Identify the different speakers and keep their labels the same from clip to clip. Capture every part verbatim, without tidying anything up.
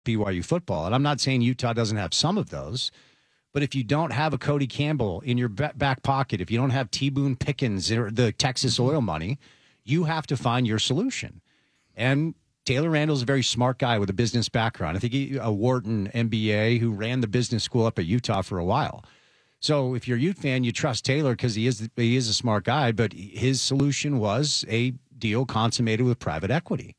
Speaker 1: B Y U football. And I'm not saying Utah doesn't have some of those, but if you don't have a Cody Campbell in your back pocket, if you don't have T. Boone Pickens or the Texas oil money, you have to find your solution. And Taylor Randall's a very smart guy with a business background. I think he, a Wharton M B A who ran the business school up at Utah for a while. So if you're a Ute fan, you trust Taylor because he is he is a smart guy, but his solution was a deal consummated with private equity.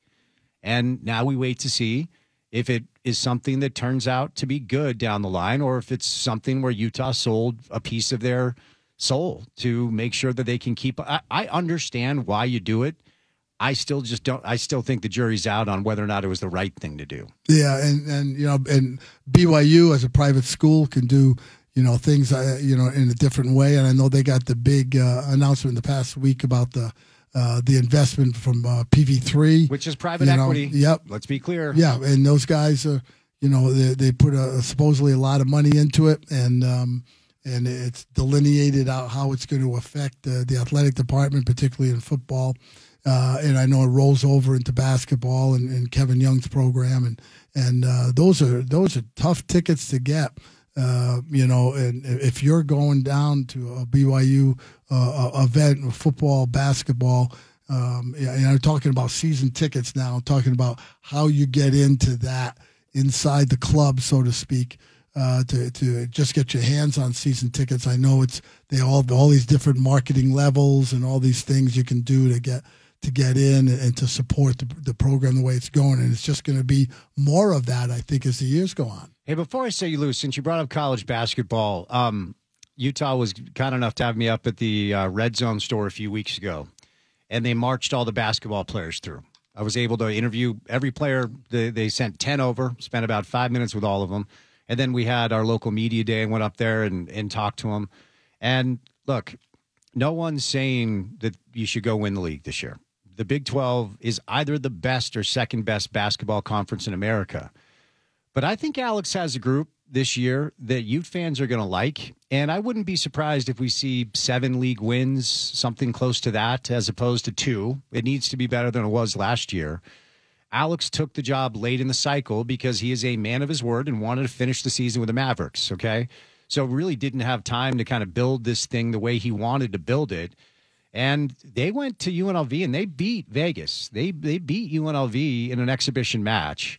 Speaker 1: And now we wait to see if it is something that turns out to be good down the line or if it's something where Utah sold a piece of their soul to make sure that they can keep. I, I understand why you do it. I still just don't. I still think the jury's out on whether or not it was the right thing to do.
Speaker 2: Yeah, and, and you know, and B Y U as a private school can do, you know, things, uh, you know, in a different way. And I know they got the big uh, announcement the past week about the uh, the investment from uh, P V three.
Speaker 1: Which is private
Speaker 2: you know,
Speaker 1: equity.
Speaker 2: Yep.
Speaker 1: Let's be clear.
Speaker 2: Yeah, and those guys, are, you know, they, they put a, supposedly a lot of money into it, and um, and it's delineated out how it's going to affect uh, the athletic department, particularly in football. Uh, and I know it rolls over into basketball and, and Kevin Young's program, and and uh, those are those are tough tickets to get. Uh, you know, and if you're going down to a B Y U uh, event, football, basketball, um, and I'm talking about season tickets now. I'm talking about how you get into that inside the club, so to speak. Uh, to to just get your hands on season tickets. I know it's they all all these different marketing levels and all these things you can do to get to get in and to support the, the program the way it's going, and it's just going to be more of that, I think, as the years go on.
Speaker 1: Hey, before I say you lose, since you brought up college basketball, um, Utah was kind enough to have me up at the uh, Red Zone store a few weeks ago, and they marched all the basketball players through. I was able to interview every player. They, they sent ten over, spent about five minutes with all of them. And then we had our local media day and went up there and, and talked to them. And look, no one's saying that you should go win the league this year. The Big twelve is either the best or second best basketball conference in America. But I think Alex has a group this year that Ute fans are going to like. And I wouldn't be surprised if we see seven league wins, something close to that, as opposed to two. It needs to be better than it was last year. Alex took the job late in the cycle because he is a man of his word and wanted to finish the season with the Mavericks, okay? So really didn't have time to kind of build this thing the way he wanted to build it. And they went to U N L V and they beat Vegas. They they beat U N L V in an exhibition match.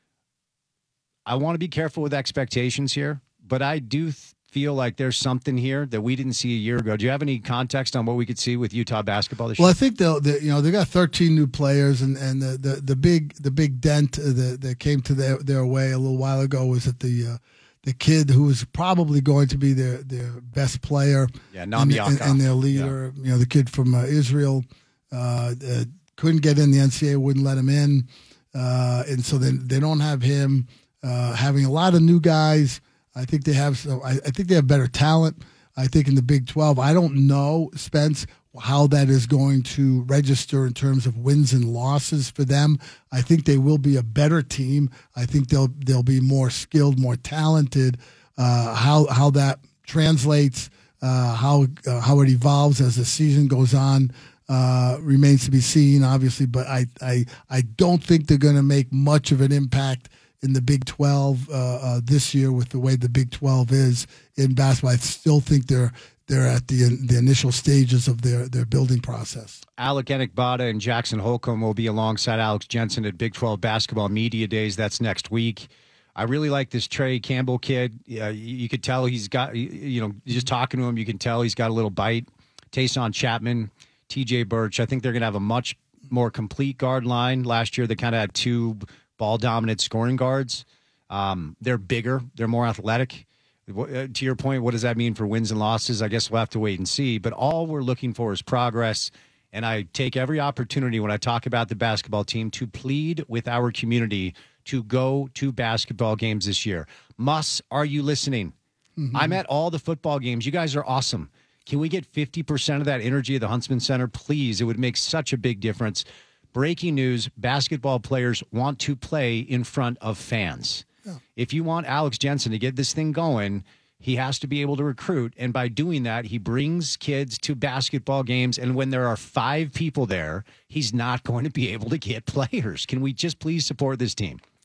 Speaker 1: I want to be careful with expectations here, but I do th- feel like there's something here that we didn't see a year ago. Do you have any context on what we could see with Utah basketball this
Speaker 2: well,
Speaker 1: year?
Speaker 2: Well, I think they'll, they, you know, they got thirteen new players, and, and the, the, the big the big dent that, that came to their, their way a little while ago was that the uh, the kid who was probably going to be their, their best player,
Speaker 1: yeah,
Speaker 2: and, and, and their leader, yeah. you know, the kid from uh, Israel, uh, uh, couldn't get in. The N C double A wouldn't let him in, uh, and so they they don't have him. Uh, having a lot of new guys. I think they have some, I, I think they have better talent. I think in the Big twelve, I don't know, Spence, how that is going to register in terms of wins and losses for them. I think they will be a better team. I think they'll they'll be more skilled, more talented. Uh, how how that translates, uh, how uh, how it evolves as the season goes on, uh, remains to be seen, obviously. But I I I don't think they're going to make much of an impact in the Big twelve uh, uh, this year with the way the Big twelve is in basketball. I still think they're they're at the the initial stages of their, their building process.
Speaker 1: Alec Enikbada and Jackson Holcomb will be alongside Alex Jensen at Big twelve Basketball Media Days. That's next week. I really like this Trey Campbell kid. Uh, you, you could tell he's got, you know, just talking to him, you can tell he's got a little bite. Tayson Chapman, T J Birch. I think they're going to have a much more complete guard line. Last year, they kind of had two ball-dominant scoring guards. Um, they're bigger. They're more athletic. To your point, what does that mean for wins and losses? I guess we'll have to wait and see. But all we're looking for is progress. And I take every opportunity when I talk about the basketball team to plead with our community to go to basketball games this year. Muss, are you listening? Mm-hmm. I'm at all the football games. You guys are awesome. Can we get fifty percent of that energy at the Huntsman Center? Please. It would make such a big difference. Breaking news, basketball players want to play in front of fans. Yeah. If you want Alex Jensen to get this thing going, he has to be able to recruit. And by doing that, he brings kids to basketball games. And when there are five people there, he's not going to be able to get players. Can we just please support this team?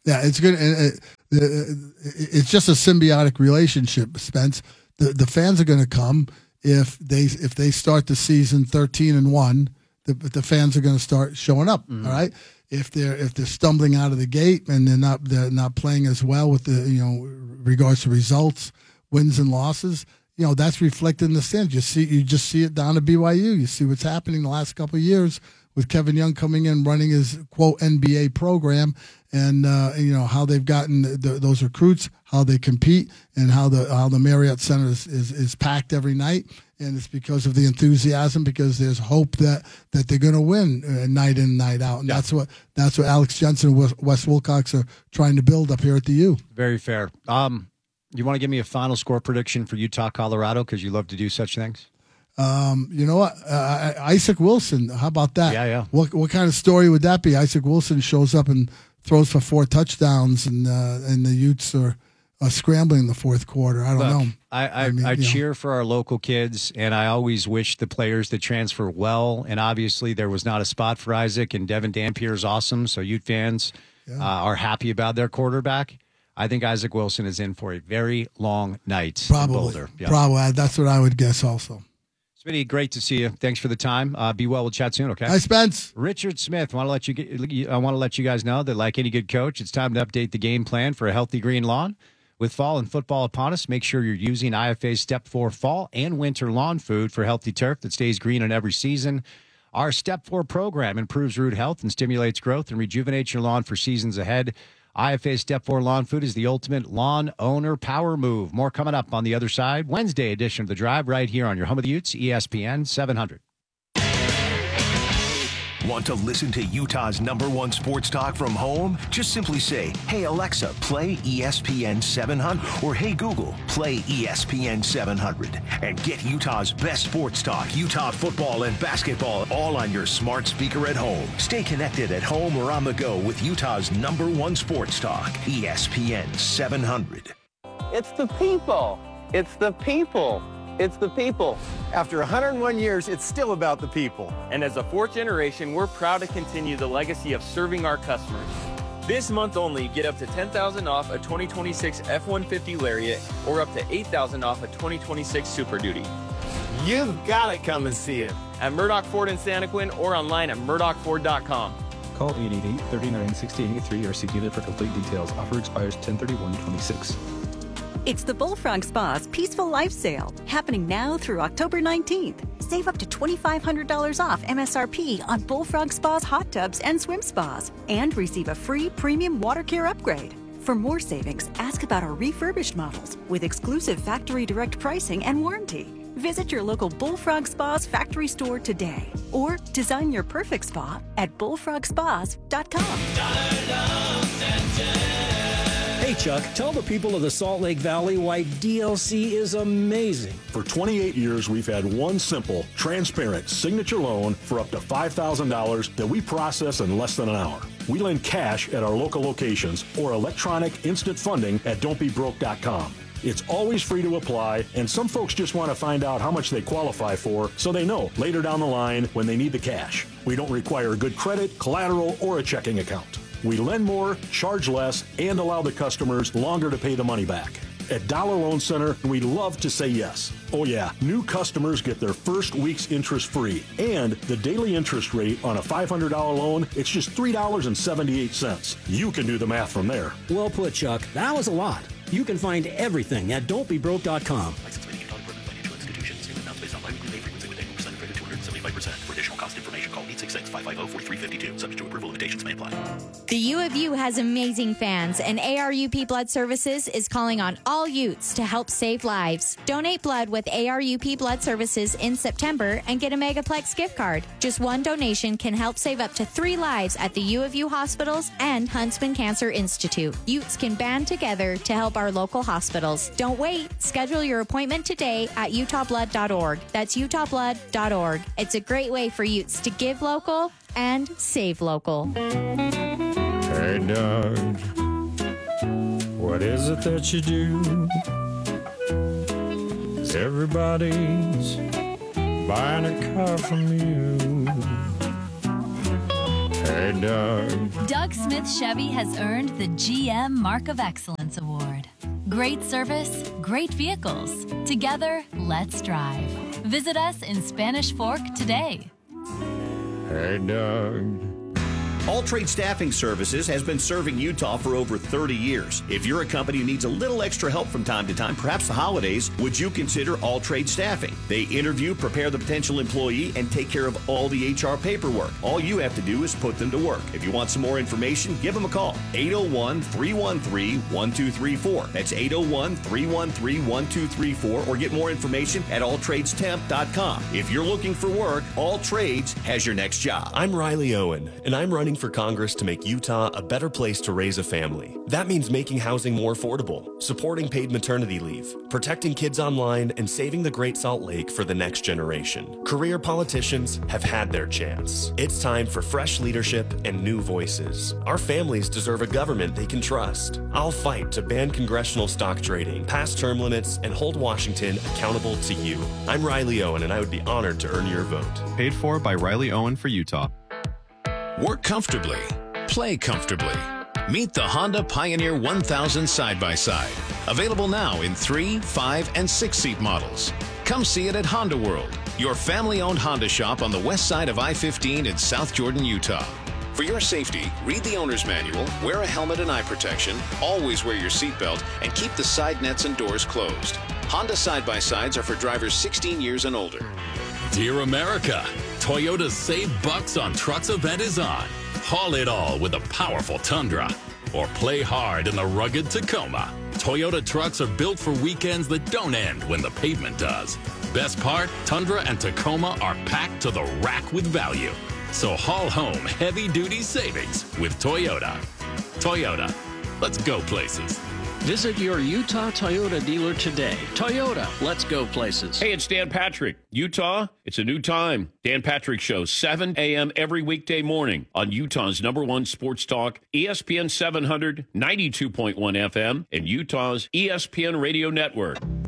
Speaker 2: Yeah, it's good. It, it, it's just a symbiotic relationship, Spence. The the fans are going to come if they if they start the season thirteen and one. The, the fans are going to start showing up. Mm-hmm. All right. If they're if they're stumbling out of the gate and they're not they're not playing as well with the you know regards to results, wins and losses, you know that's reflected in the stands. You see you just see it down at B Y U. You see what's happening the last couple of years with Kevin Young coming in running his quote N B A program, and uh, you know how they've gotten the, those recruits, how they compete, and how the how the Marriott Center is, is, is packed every night. And it's because of the enthusiasm, because there's hope that, that they're going to win uh, night in, night out. And yeah. that's what that's what Alex Jensen and Wes Wilcox are trying to build up here at the U.
Speaker 1: Very fair. Um, you want to give me a final score prediction for Utah, Colorado, because you love to do such things?
Speaker 2: Um, you know what? Uh, Isaac Wilson, how about that?
Speaker 1: Yeah, yeah.
Speaker 2: What what kind of story would that be? Isaac Wilson shows up and throws for four touchdowns, and uh, and the Utes are uh, scrambling in the fourth quarter. I don't
Speaker 1: Look,
Speaker 2: know.
Speaker 1: I, I, I, mean, I cheer know. for our local kids, and I always wish the players that transfer well. And obviously, there was not a spot for Isaac, and Devin Dampier is awesome. So Ute fans yeah. uh, are happy about their quarterback. I think Isaac Wilson is in for a very long night.
Speaker 2: Probably.
Speaker 1: In Boulder. Yeah.
Speaker 2: Probably. That's what I would guess also.
Speaker 1: Smitty, great to see you. Thanks for the time. Uh, be well. We'll chat soon, okay?
Speaker 2: Hi, Spence.
Speaker 1: Richard Smith, want to let you get, I want to let you guys know that, like any good coach, it's time to update the game plan for a healthy green lawn. With fall and football upon us, make sure you're using I F A's Step four Fall and Winter Lawn Food for healthy turf that stays green in every season. Our Step four program improves root health and stimulates growth and rejuvenates your lawn for seasons ahead. I F A's Step four Lawn Food is the ultimate lawn owner power move. More coming up on the other side. Wednesday edition of The Drive right here on your home of the Utes, E S P N seven hundred.
Speaker 3: Want to listen to Utah's number one sports talk from home? Just simply say, hey, Alexa, play E S P N seven hundred. Or hey, Google, play E S P N seven hundred. And get Utah's best sports talk, Utah football and basketball, all on your smart speaker at home. Stay connected at home or on the go with Utah's number one sports talk, E S P N seven hundred.
Speaker 4: It's the people. It's the people. It's the people.
Speaker 5: After one hundred one years, it's still about the people.
Speaker 4: And as a fourth generation, we're proud to continue the legacy of serving our customers. This month only, get up to ten thousand dollars off a twenty twenty-six F one fifty Lariat or up to eight thousand dollars off a twenty twenty-six Super Duty.
Speaker 5: You've got to come and see it.
Speaker 4: At Murdoch Ford in Santaquin or online at murdoch ford dot com.
Speaker 6: Call eight eight eight, three nine, six eight eight three or see dealer for complete details. Offer expires ten thirty-one twenty-six.
Speaker 7: It's the Bullfrog Spa's Peaceful Life Sale, happening now through October nineteenth. Save up to twenty-five hundred dollars off M S R P on Bullfrog Spa's hot tubs and swim spas, and receive a free premium water care upgrade. For more savings, ask about our refurbished models with exclusive factory direct pricing and warranty. Visit your local Bullfrog Spa's factory store today, or design your perfect spa at bullfrog spas dot com.
Speaker 8: Hey, Chuck, tell the people of the Salt Lake Valley why D L C is amazing.
Speaker 9: For twenty-eight years, we've had one simple, transparent signature loan for up to five thousand dollars that we process in less than an hour. We lend cash at our local locations or electronic instant funding at don't be broke dot com. It's always free to apply, and some folks just want to find out how much they qualify for so they know later down the line when they need the cash. We don't require good credit, collateral, or a checking account. We lend more, charge less, and allow the customers longer to pay the money back. At Dollar Loan Center, we love to say yes. Oh yeah, new customers get their first week's interest free. And the daily interest rate on a five hundred dollars loan, it's just three dollars and seventy-eight cents. You can do the math from there.
Speaker 8: Well put, Chuck. That was a lot. You can find everything at don't be broke dot com.
Speaker 10: License by the Utah Department of Financial Institutions. Statement amounts based on live prepay frequency with annual percentage rate of two hundred seventy-five percent. For additional cost information, call eight six six, five five zero, four three five two. Subject to approval, limitations may apply.
Speaker 11: The U of U has amazing fans, and A R U P Blood Services is calling on all Utes to help save lives. Donate blood with A R U P Blood Services in September and get a Megaplex gift card. Just one donation can help save up to three lives at the U of U hospitals and Huntsman Cancer Institute. Utes can band together to help our local hospitals. Don't wait. Schedule your appointment today at utah blood dot org. That's utah blood dot org. It's a great way for Utes to give local and save local.
Speaker 12: Hey, Doug, what is it that you do? 'Cause everybody's buying a car from you. Hey, Doug.
Speaker 13: Doug Smith Chevy has earned the G M Mark of Excellence Award. Great service, great vehicles. Together, let's drive. Visit us in Spanish Fork today.
Speaker 12: Hey, Doug.
Speaker 14: All Trade Staffing Services has been serving Utah for over thirty years. If you're a company who needs a little extra help from time to time, perhaps the holidays, would you consider All Trade Staffing? They interview, prepare the potential employee, and take care of all the H R paperwork. All you have to do is put them to work. If you want some more information, give them a call. eight oh one, three one three, one two three four. That's eight oh one, three one three, one two three four, or get more information at all trades temp dot com. If you're looking for work, All Trades has your next job.
Speaker 15: I'm Riley Owen, and I'm running for Congress to make Utah a better place to raise a family. That means making housing more affordable, supporting paid maternity leave, protecting kids online, and saving the Great Salt Lake for the next generation. Career politicians have had their chance. It's time for fresh leadership and new voices. Our families deserve a government they can trust. I'll fight to ban congressional stock trading, pass term limits, and hold Washington accountable to you. I'm Riley Owen, and I would be honored to earn your vote.
Speaker 16: Paid for by Riley Owen for Utah.
Speaker 17: Work comfortably. Play comfortably. Meet the Honda Pioneer one thousand side-by-side. Available now in three, five, and six-seat models. Come see it at Honda World, your family-owned Honda shop on the west side of I fifteen in South Jordan, Utah. For your safety, read the owner's manual, wear a helmet and eye protection, always wear your seatbelt, and keep the side nets and doors closed. Honda side-by-sides are for drivers sixteen years and older.
Speaker 18: Dear America, Toyota's Save Bucks on Trucks event is on. Haul it all with a powerful Tundra, or play hard in the rugged Tacoma. Toyota trucks are built for weekends that don't end when the pavement does. Best part, Tundra and Tacoma are packed to the rack with value. So haul home heavy-duty savings with Toyota. Toyota, let's go places.
Speaker 8: Visit your Utah Toyota dealer today. Toyota, let's go places.
Speaker 19: Hey, it's Dan Patrick. Utah, it's a new time. Dan Patrick Show, seven a.m. every weekday morning on Utah's number one sports talk, E S P N seven hundred, ninety-two point one F M, and Utah's E S P N Radio Network.